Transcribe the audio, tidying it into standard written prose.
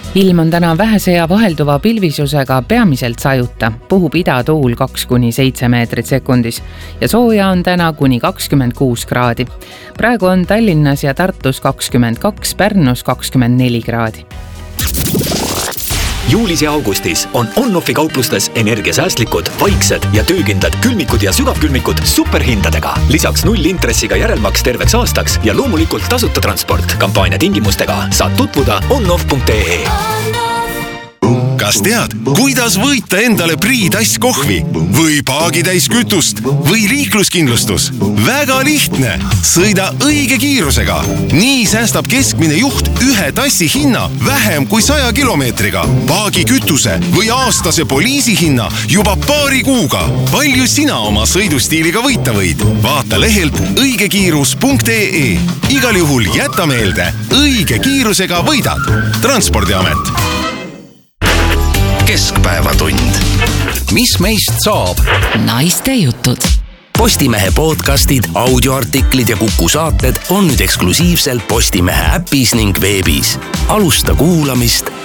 Ilm on täna vähese ja vahelduva pilvisusega peamiselt sajuta. Puhub idatuul 2–7 meetrit sekundis ja sooja on täna kuni 26 kraadi. Praegu on Tallinnas ja Tartus 22, Pärnus 24 kraadi. Juulis ja augustis on On-Offi kauplustes energiasäästlikud, vaiksed ja töökindlad külmikud ja sügavkülmikud superhindadega. Lisaks 0 intressiga järelmaks terveks aastaks ja loomulikult tasuta transport. Kampaania tingimustega saad tutvuda onoff.ee. Kas tead, kuidas võita endale Priitass kohvi või paagitäis kütust või liikluskindlustus? Väga lihtne! Sõida õige kiirusega. Nii säästab keskmine juht ühe tassi hinna vähem kui 100 kilomeetriga. Paagi kütuse või aastase poliisi hinna juba paari kuuga. Palju sina oma sõidustiiliga võita võid? Vaata lehelt õigekiirus.ee. Igal juhul jäta meelde, õige kiirusega võidad. Transpordiamet. Keskpäevatund. Mis meist saab? Naiste jutud. Postimehe podcastid, audioartiklid ja Kuku saated on nüüd eksklusiivselt Postimehe äpis ning veebis. Alusta kuulamist